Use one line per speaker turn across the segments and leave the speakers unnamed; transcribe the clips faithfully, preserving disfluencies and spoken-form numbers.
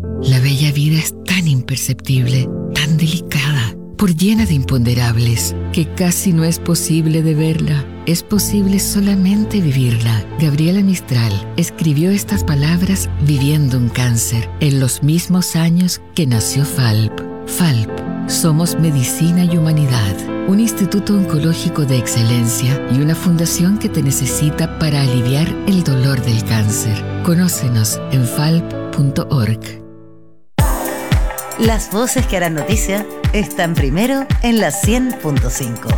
La bella vida es tan imperceptible, tan delicada, por llena de imponderables, que casi no es posible de verla. Es posible solamente vivirla. Gabriela Mistral escribió estas palabras viviendo un cáncer, en los mismos años que nació Falp. Falp, somos medicina y humanidad, un instituto oncológico de excelencia y una fundación que te necesita para aliviar el dolor del cáncer. Conócenos en falp punto org.
Las voces que harán noticia están primero en la cien punto cinco.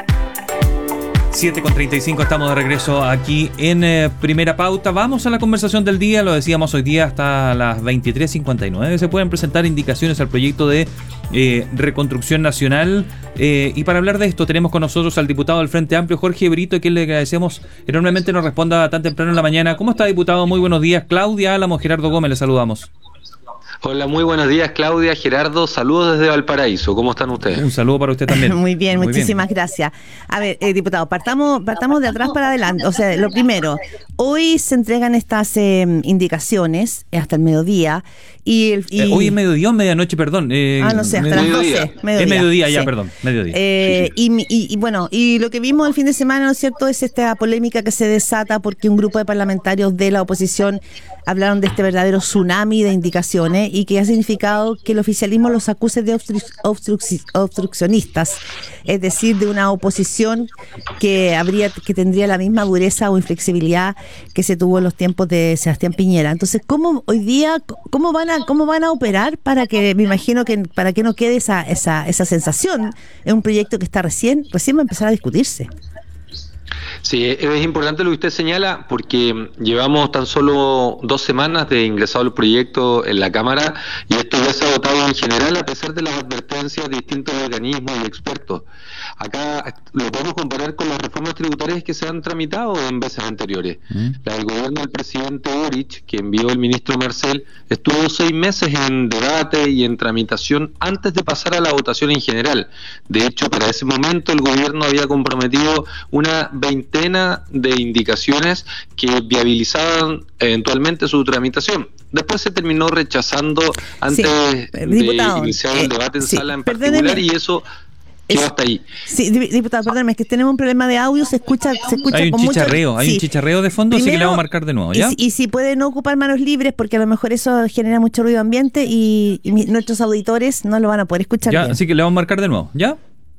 siete con treinta y cinco, estamos de regreso aquí en eh, Primera Pauta. Vamos a la conversación del día, lo decíamos hoy día hasta las veintitrés cincuenta y nueve. Se pueden presentar indicaciones al proyecto de eh, reconstrucción nacional. Eh, y para hablar de esto tenemos con nosotros al diputado del Frente Amplio, Jorge Brito, a quien le agradecemos enormemente nos responda tan temprano en la mañana. ¿Cómo está, diputado? Muy buenos días. Claudia Álamo, Gerardo Gómez, le saludamos.
Hola, muy buenos días, Claudia, Gerardo, saludos desde Valparaíso, ¿cómo están ustedes?
Un saludo para usted también.
Muy bien,
Muy
muchísimas
bien.
gracias. A ver, eh, diputado, partamos partamos de atrás para adelante. O sea, lo primero, hoy se entregan estas eh, indicaciones hasta el mediodía. Y, el, y...
Eh, hoy es mediodía o medianoche, perdón. Eh,
ah, no sé, hasta las doce.
Mediodía. Es mediodía ya,
sí.
perdón, mediodía.
Eh,
sí, sí.
Y, y, y bueno, y lo que vimos el fin de semana, ¿no es cierto?, es esta polémica que se desata porque un grupo de parlamentarios de la oposición hablaron de este verdadero tsunami de indicaciones y que ha significado que el oficialismo los acuse de obstru obstru obstruccionistas, es decir, de una oposición que habría que tendría la misma dureza o inflexibilidad que se tuvo en los tiempos de Sebastián Piñera. Entonces, ¿cómo hoy día cómo van a cómo van a operar para que, me imagino que para que no quede esa esa esa sensación en un proyecto que está recién recién va a empezar a discutirse?
Sí, es importante lo que usted señala porque llevamos tan solo dos semanas de ingresado el proyecto en la Cámara y esto ya se ha votado en general a pesar de las advertencias de distintos organismos y expertos. Acá lo podemos comparar con las reformas tributarias que se han tramitado en veces anteriores. ¿Mm? La del gobierno del presidente Boric, que envió el ministro Marcel, estuvo seis meses en debate y en tramitación antes de pasar a la votación en general. De hecho, para ese momento el gobierno había comprometido una veintena de indicaciones que viabilizaban eventualmente su tramitación. Después se terminó rechazando antes
sí,
de
diputado,
iniciar el
eh,
debate en
sí,
sala en
perdóneme.
particular y eso quedó hasta ahí.
Sí, diputado, perdóneme, es que tenemos un problema de audio, se escucha, se escucha
hay un
con
chicharreo,
mucho...
hay
sí.
un chicharreo de fondo,
Primero,
así que le vamos a marcar de nuevo, ¿ya?
Y, y si puede no ocupar manos libres, porque a lo mejor eso genera mucho ruido ambiente y, y mi, nuestros auditores no lo van a poder escuchar
Ya,
bien.
así que le vamos a marcar de nuevo, ¿ya?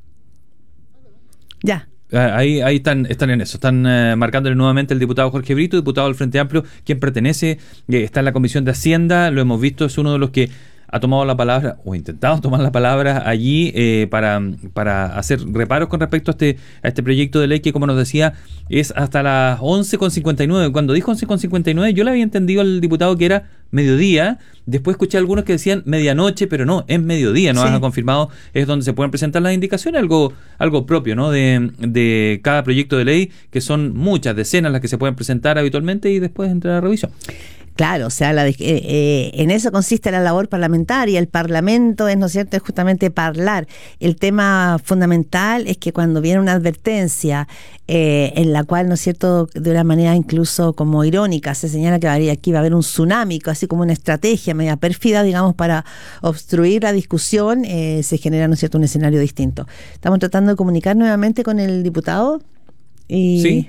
Ya.
Ahí, ahí están, están en eso, están eh, marcándole nuevamente el diputado Jorge Brito, diputado del Frente Amplio, quien pertenece, eh, está en la Comisión de Hacienda, lo hemos visto, es uno de los que ha tomado la palabra, o ha intentado tomar la palabra allí eh, para, para hacer reparos con respecto a este, a este proyecto de ley que, como nos decía, es hasta las once con cincuenta y nueve. Cuando dijo once con cincuenta y nueve, yo le había entendido al diputado que era mediodía. Después escuché a algunos que decían medianoche, pero no, es mediodía, nos sí. han confirmado, es donde se pueden presentar las indicaciones, algo, algo propio, ¿no? De, de cada proyecto de ley, que son muchas, decenas las que se pueden presentar habitualmente y después entrar a revisión.
Claro, o sea, la de, eh, eh, en eso consiste la labor parlamentaria. El Parlamento es, ¿no es cierto?, es justamente hablar. El tema fundamental es que cuando viene una advertencia eh, en la cual, ¿no es cierto?, de una manera incluso como irónica, se señala que aquí va a haber un tsunami, así como una estrategia media pérfida, digamos, para obstruir la discusión, eh, se genera, ¿no es cierto?, un escenario distinto. Estamos tratando de comunicar nuevamente con el diputado y...
Sí.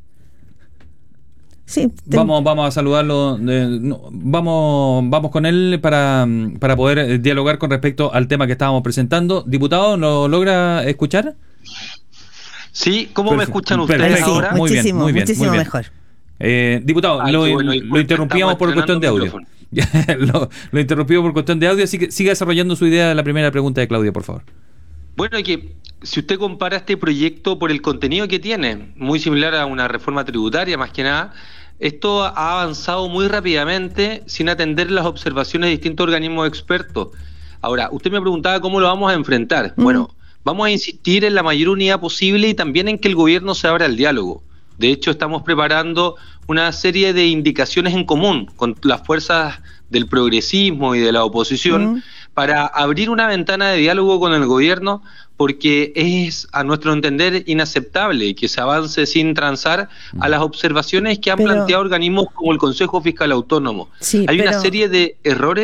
Sí, te...
vamos vamos a saludarlo, eh, no, vamos vamos con él para, para poder eh, dialogar con respecto al tema que estábamos presentando. Diputado, ¿lo logra escuchar?
Sí, ¿cómo
Perfecto.
me escuchan ustedes
Perfecto.
ahora?
Muy bien,
muchísimo,
muy bien,
muchísimo
muy bien.
mejor.
Eh, diputado,
Ay,
lo,
bueno,
lo interrumpíamos por cuestión de audio. lo, lo interrumpimos por cuestión de audio, así que siga desarrollando su idea de la primera pregunta de Claudia, por favor.
Bueno, que si usted compara este proyecto por el contenido que tiene, muy similar a una reforma tributaria, más que nada, esto ha avanzado muy rápidamente sin atender las observaciones de distintos organismos expertos. Ahora, usted me preguntaba cómo lo vamos a enfrentar. Mm. Bueno, vamos a insistir en la mayor unidad posible y también en que el gobierno se abra al diálogo. De hecho, estamos preparando una serie de indicaciones en común con las fuerzas del progresismo y de la oposición mm. para abrir una ventana de diálogo con el gobierno, porque es, a nuestro entender, inaceptable que se avance sin transar a las observaciones que han pero, planteado organismos como el Consejo Fiscal Autónomo.
Sí,
Hay
pero,
una serie de errores